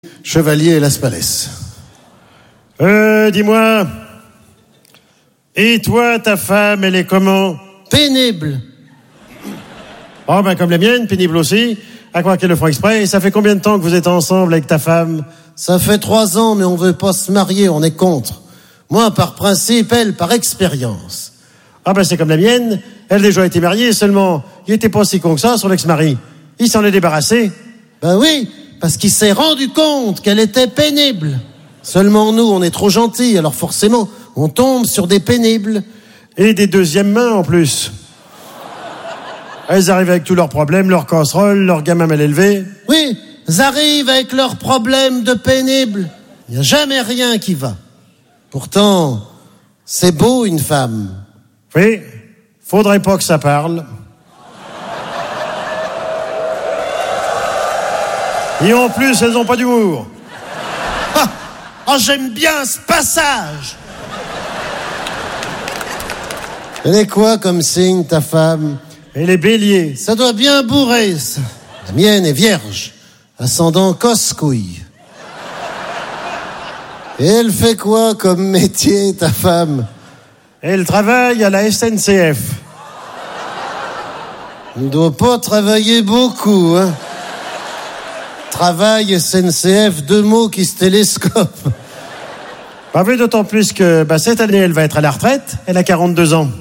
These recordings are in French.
Chevalier Las Palais. Dis-moi. Et toi, ta femme, elle est comment? Pénible. Oh, ben, comme la mienne, pénible aussi. À croire qu'elle le fera exprès. Et ça fait combien de temps que vous êtes ensemble avec ta femme? Ça fait 3 ans, mais on veut pas se marier, on est contre. Moi, par principe, elle, par expérience. Ah, ben, c'est comme la mienne. Elle a déjà été mariée, seulement, il était pas si con que ça, son ex-mari. Il s'en est débarrassé. Ben oui, parce qu'il s'est rendu compte qu'elle était pénible. Seulement nous, on est trop gentils, alors forcément, on tombe sur des pénibles. Et des deuxièmes mains, en plus. Elles arrivent avec tous leurs problèmes, leurs casseroles, leurs gamins mal élevés. Oui, elles arrivent avec leurs problèmes de pénibles. Il n'y a jamais rien qui va. Pourtant, c'est beau, une femme. Oui, faudrait pas que ça parle. Et en plus, elles ont pas d'humour. Oh, j'aime bien ce passage. Elle est quoi comme signe, ta femme? Elle est bélier. Ça doit bien bourrer, ça. La mienne est vierge, ascendant casse-couille. Et elle fait quoi comme métier, ta femme? Elle travaille à la SNCF. Elle ne doit pas travailler beaucoup, hein. Travail, SNCF, 2 mots qui se télescopent. Bah oui, d'autant plus que cette année, elle va être à la retraite. Elle a 42 ans.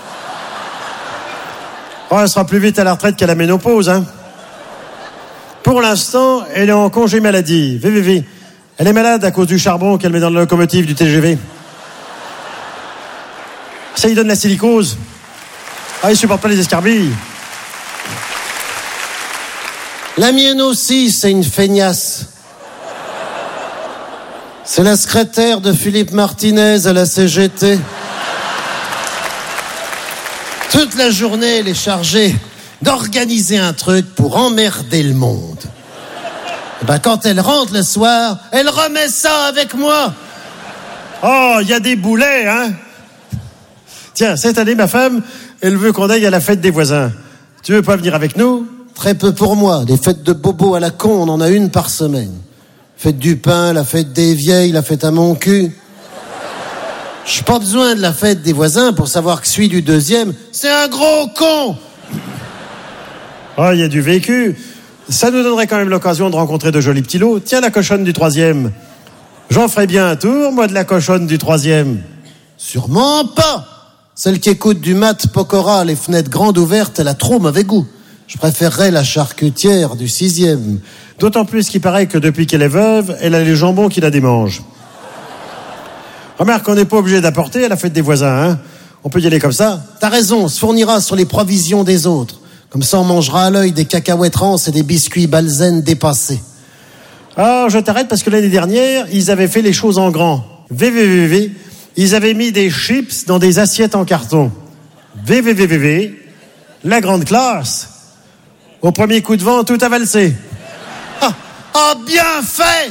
Oh, elle sera plus vite à la retraite qu'à la ménopause, hein. Pour l'instant, elle est en congé maladie. VVV. Elle est malade à cause du charbon qu'elle met dans la locomotive du TGV. Ça lui donne la silicose. Ah, il supporte pas les escarbilles. La mienne aussi, c'est une feignasse. C'est la secrétaire de Philippe Martinez à la CGT. Toute la journée, elle est chargée d'organiser un truc pour emmerder le monde. Et quand elle rentre le soir, elle remet ça avec moi. Oh, il y a des boulets, hein. Tiens, cette année, ma femme, elle veut qu'on aille à la fête des voisins. Tu veux pas venir avec nous? Très peu pour moi. Des fêtes de bobo à la con, on en a une par semaine. Fête du pain, la fête des vieilles, la fête à mon cul. J'ai pas besoin de la fête des voisins pour savoir que celui du deuxième, c'est un gros con. Oh, il y a du vécu. Ça nous donnerait quand même l'occasion de rencontrer de jolis petits lots. Tiens, la cochonne du 3e. J'en ferai bien un tour, moi, de la cochonne du 3e. Sûrement pas. Celle qui écoute du mat Pokora, les fenêtres grandes ouvertes, elle a trop mauvais goût. Je préférerais la charcutière du 6e. D'autant plus qu'il paraît que depuis qu'elle est veuve, elle a les jambons qui la démangent. Remarque, on n'est pas obligé d'apporter à la fête des voisins, hein. On peut y aller comme ça. T'as raison, on se fournira sur les provisions des autres. Comme ça, on mangera à l'œil des cacahuètes rances et des biscuits Balzen dépassés. Ah, je t'arrête parce que l'année dernière, ils avaient fait les choses en grand. VVVV, ils avaient mis des chips dans des assiettes en carton. VVVV, la grande classe. Au premier coup de vent, tout a valsé. Ah, bien fait!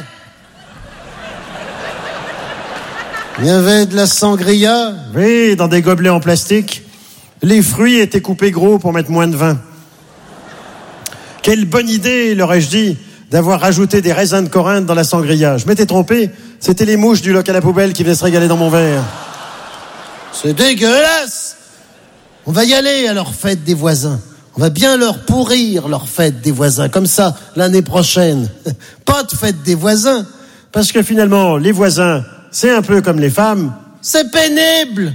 Il y avait de la sangria. Oui, dans des gobelets en plastique. Les fruits étaient coupés gros pour mettre moins de vin. Quelle bonne idée, leur ai-je dit, d'avoir rajouté des raisins de Corinthe dans la sangria. Je m'étais trompé, c'était les mouches du local à la poubelle qui venaient se régaler dans mon verre. C'est dégueulasse! On va y aller à leur fête des voisins. On va bien leur pourrir leur fête des voisins. Comme ça, l'année prochaine. Pas de fête des voisins. Parce que finalement, les voisins, c'est un peu comme les femmes. C'est pénible!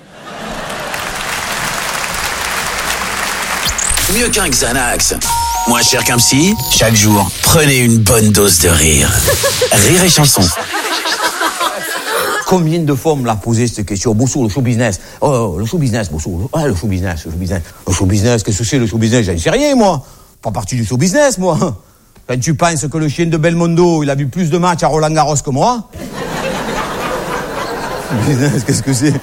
Mieux qu'un Xanax. Moins cher qu'un psy, chaque jour, prenez une bonne dose de rire. Rire et chanson. Combien de fois on me l'a posé cette question? Boussou, le show business. Oh, le show business, Boussou. Ah, le show business, le show business. Le show business, qu'est-ce que c'est le show business? J'en sais rien, moi. Pas partie du show business, moi. Quand tu penses que le chien de Belmondo, il a vu plus de matchs à Roland Garros que moi. Business, qu'est-ce que c'est?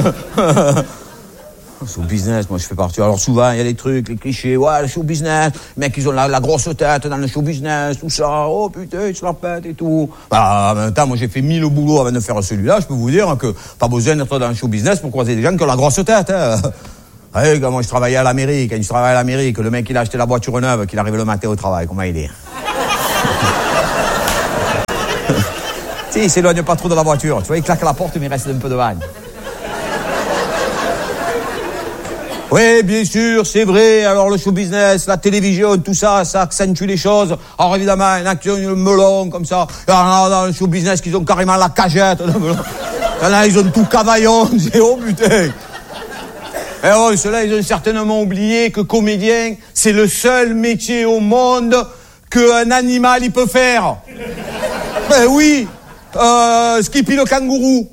Show business, moi je fais partie. Alors souvent il y a des trucs, les clichés, ouais, le show business, mec ils ont la grosse tête dans le show business, tout ça, oh putain, ils se la pètent et tout. Bah, en même temps, moi j'ai fait 1000 boulots avant de faire celui-là, je peux vous dire que pas besoin d'être dans le show business pour croiser des gens qui ont la grosse tête, hein. Ouais, quand moi je travaillais à l'Amérique, le mec il a acheté la voiture neuve, qu'il arrive le matin au travail, comment il est? Tu sais, il s'éloigne pas trop de la voiture. Tu vois, il claque la porte, mais il reste un peu devant. Oui, bien sûr, c'est vrai. Alors, le show business, la télévision, tout ça, ça accentue les choses. Alors, évidemment, une action, le melon, comme ça. Alors, dans le show business, ils ont carrément la cagette. Là, ils ont tout cavaillon. Oh, putain. Et oh, ceux-là, ils ont certainement oublié que comédien, c'est le seul métier au monde qu'un animal, il peut faire. Ben oui. Skippy le kangourou.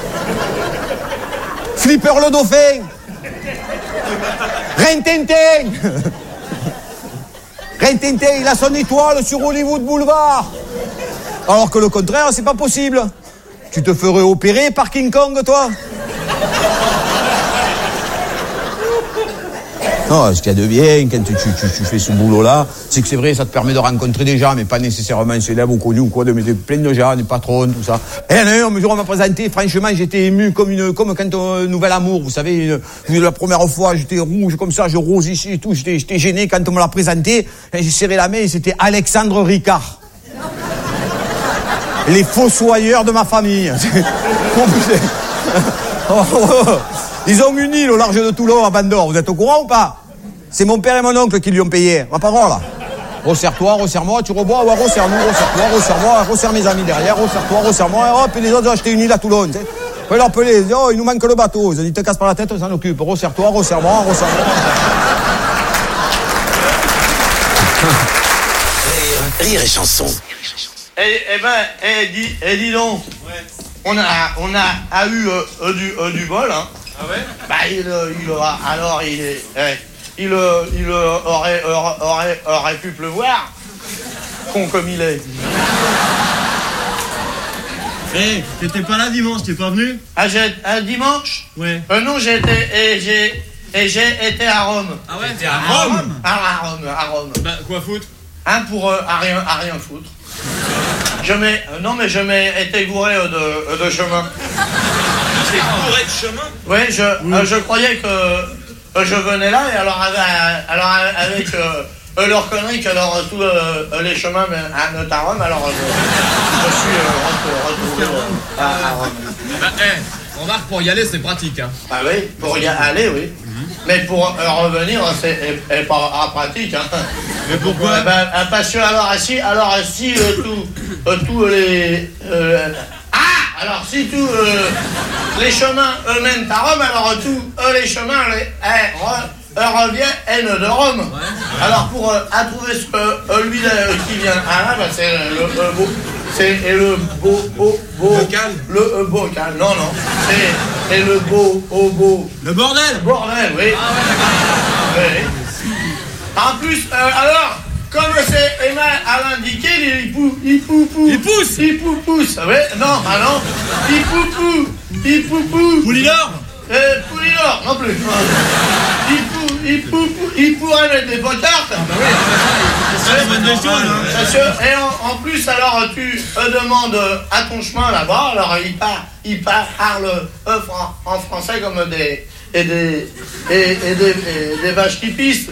Flipper le dauphin. Rintintin. Rintintin, il a son étoile sur Hollywood Boulevard. Alors que le contraire, c'est pas possible. Tu te ferais opérer par King Kong, toi? Non, ce qu'il y a de bien quand tu fais ce boulot-là, c'est que c'est vrai, ça te permet de rencontrer des gens, mais pas nécessairement célèbres ou connus ou quoi, de mettre plein de gens, des patrons, tout ça. Et un jour, on m'a présenté, franchement, j'étais ému comme quand un nouvel amour, vous savez, la première fois, j'étais rouge comme ça, je rose ici et tout, j'étais gêné quand on me l'a présenté, et j'ai serré la main et c'était Alexandre Ricard. Les fossoyeurs de ma famille. Ils ont une île au large de Toulon, à Bandor. Vous êtes au courant ou pas? C'est mon père et mon oncle qui lui ont payé. Ma parole. Resserre-toi, resserre-moi, tu rebois, ouais, resserre-nous, resserre-toi, resserre-moi, resserre mes amis derrière, resserre-toi, resserre-moi, et hop, et les autres ont acheté une île à Toulon. Tu sais. Vous pouvez l'appeler, oh, il nous manque le bateau. Ils ont dit, te casse pas la tête, on s'en occupe. Resserre-toi, resserre-moi, resserre-moi. Rire et chanson. Dis donc. Ouais. On a eu du bol, hein. Ah ouais? Bah il aurait pu pleuvoir, con comme il est. T'étais pas là dimanche, t'es pas venu? Dimanche? Ouais. Non, j'ai été à Rome. Ah ouais? T'es à Rome? À Rome. Bah quoi foutre? Pour à rien foutre. Je m'ai été gouré de chemin. Tu t'es gouré de chemin? Oui, je croyais que je venais là et alors avec leur connerie que tous les chemins mènent à Rome, alors je suis retrouvé à Rome. Bah remarque, pour y aller c'est pratique, hein. Ah oui, pour y aller, oui. Mais pour revenir, c'est pas pratique, hein. Mais pourquoi? Parce que alors si tous les alors si tous les chemins mènent à Rome, alors tous les chemins reviennent de Rome. Ouais. Alors pour trouver lui qui vient à là, c'est le bocal. Le bocal. Non, c'est le beau. Le bordel. Bordel, oui. Ah ouais. Oui. En plus, alors, comme c'est Emma a l'indiqué, il pousse. Oui, non. Il poupou. Poulinor. Poulinor, non plus. Il pourrait mettre des potards. Ah bah oui, ça va des choses. Et en plus, alors tu demandes à ton chemin là-bas, alors il parle en français comme des vaches qui pissent.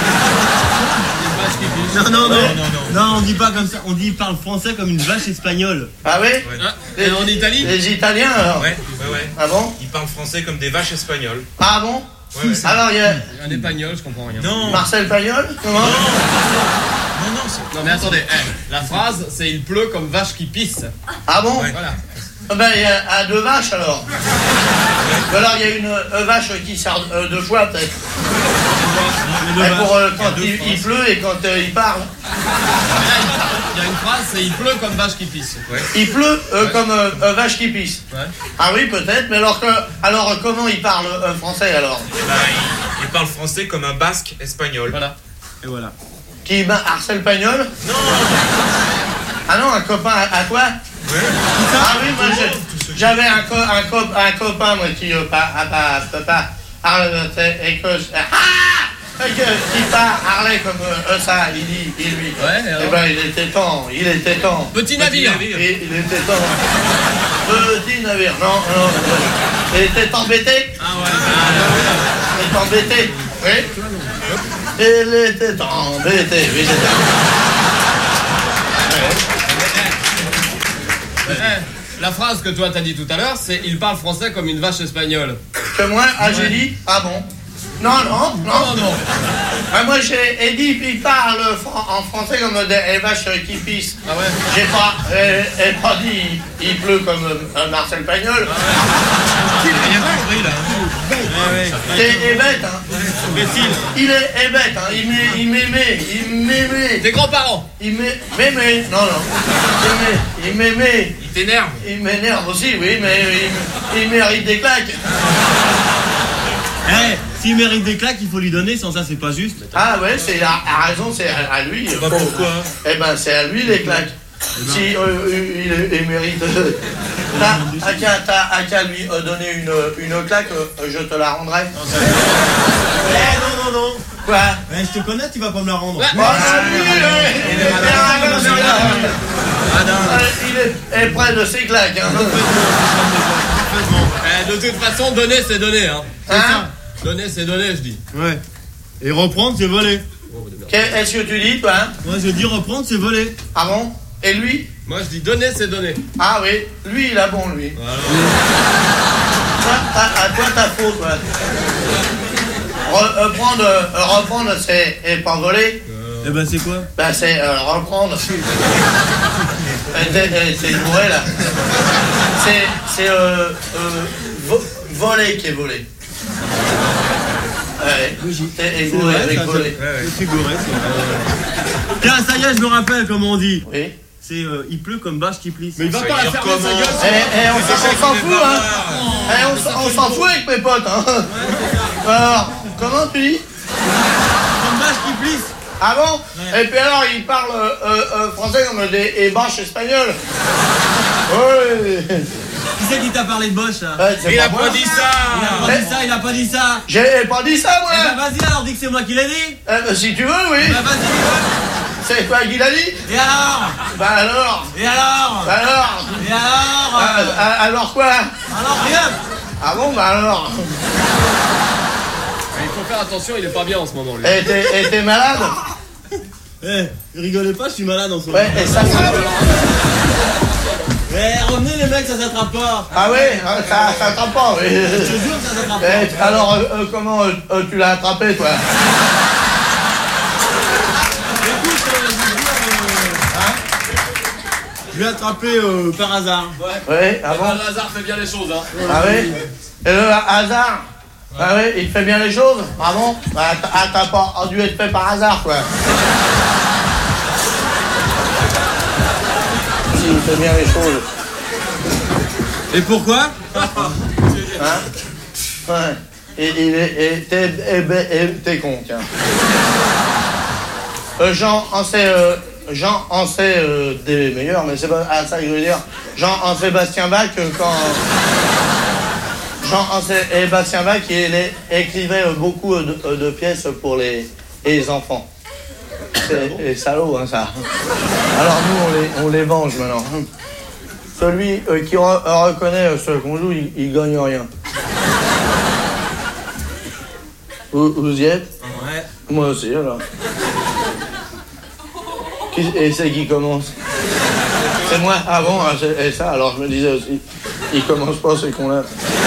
Non, on dit pas comme ça. On dit il parle français comme une vache espagnole. Ah oui? Ouais. Et en Italie? Les Italiens alors? Ouais. Ah bon? Ils parlent français comme des vaches espagnoles. Ah bon? Ouais. Alors il y a un espagnol, je comprends rien. Non. Marcel Pagnol? Comment? Non mais attendez, la phrase c'est il pleut comme vache qui pisse. Ah bon? Ouais. Voilà. Ben il y a deux vaches alors. Alors il y a une vache qui sort deux fois peut-être. Pour quand il pleut et quand il parle. Il y a une phrase, c'est il pleut comme vache qui pisse. Ouais. Il pleut comme vache qui pisse. Ouais. Ah oui peut-être, mais alors comment il parle français alors? Il parle français comme un basque espagnol. Voilà. Et voilà. Qui Marcel Pagnol? Non. Ah non, un copain à toi? Ouais. Ah oui, moi j'avais un copain moi qui qui parlait comme ça, il lui. Ouais, eh ben il était temps. Petit navire. Il était temps. Petit navire, non. Il était embêté. Ah ouais. Il était embêté. Oui. Il était embêté. Oui, La phrase que toi t'as dit tout à l'heure, c'est il parle français comme une vache espagnole. Que moi, j'ai dit, ah bon? Non. Ah, moi, j'ai dit, il parle en français comme des vaches qui pissent. Ah ouais? J'ai pas dit, il pleut comme Marcel Pagnol. Il a pas compris là. T'es bête, hein. Il est bête, hein. Il m'aimait. Tes grands-parents. Il m'aimait. Non. Il m'aimait. Il t'énerve. Il m'énerve aussi, oui, mais il mérite des claques. S'il mérite des claques, il faut lui donner, sans ça c'est pas juste. Ah ouais, c'est la raison, c'est à lui. Pourquoi? Eh ben, c'est à lui les claques. Si il mérite. T'as qu'à lui donner une claque, je te la rendrai. Non. Quoi? Je te connais, tu vas pas me la rendre. Il est près de ses claques. Hein. De toute façon, donner c'est donner. Hein. Hein? Donner c'est donner, je dis. Ouais. Et reprendre, c'est voler. Qu'est-ce que tu dis, toi? Hein? Moi je dis reprendre, c'est voler. Ah bon? Et lui? Moi je dis donner c'est donner. Ah oui, lui il a bon, lui. Voilà. À toi ta faute, ouais. Reprendre, c'est pas voler. Eh ben c'est quoi? Ben c'est reprendre. C'est bourré là. C'est voler qui est volé. Ouais. T'es égouré avec voler. C'est gouré, c'est vrai. Tiens, ça y est, je me rappelle comment on dit. Oui. C'est il pleut comme bâche qui plisse. Mais il va pas la fermer sa gueule. On s'en fout, hein. On s'en fout avec mes potes, hein. Alors, comment tu dis? Comme bâche qui plisse. Ah bon? Ouais. Et puis alors, il parle français comme des bâches espagnoles. Oui. Qui c'est qui t'a parlé de Bosch là? Il a pas dit ça. Il a pas dit ça. J'ai pas dit ça, moi. Eh ben vas-y alors, dis que c'est moi qui l'ai dit. Si tu veux, oui. Bah vas-y. C'est toi qui l'a dit? Et alors? Bah alors? Et alors? Alors? Et alors? Alors quoi? Alors rien. Ah bon, bah alors? Il faut faire attention, il est pas bien en ce moment lui. Et t'es malade? Rigolez pas, je suis malade en ce moment. Ouais, et ça Revenez les mecs, ça s'attrape pas. Ah ouais, ça s'attrape pas, oui. Je te jure que ça s'attrape pas. Alors, comment tu l'as attrapé, toi? Écoute, je l'ai attrapé par hasard. Ouais, ah bon? Le hasard fait bien les choses, hein. Ah oui? Et le hasard? Ah oui, il fait bien les choses? Ah bon? T'as pas dû être fait par hasard, quoi. Si, il fait bien les choses. Et pourquoi? Hein? Ouais. Et t'es con, tiens. Jean en sait des meilleurs, mais c'est pas à ça que je veux dire. Jean-Sébastien Bach, quand... Jean-Sébastien Bach, il écrivait beaucoup de pièces pour les enfants. C'est salaud, hein, ça. Alors nous, on les venge maintenant. Celui qui reconnaît ce qu'on joue, il gagne rien. Vous y êtes? Ouais. Moi aussi, alors. Et c'est qui commence? C'est moi? Ah bon, et ça, alors je me disais aussi, il commence pas, c'est qu'on l'a.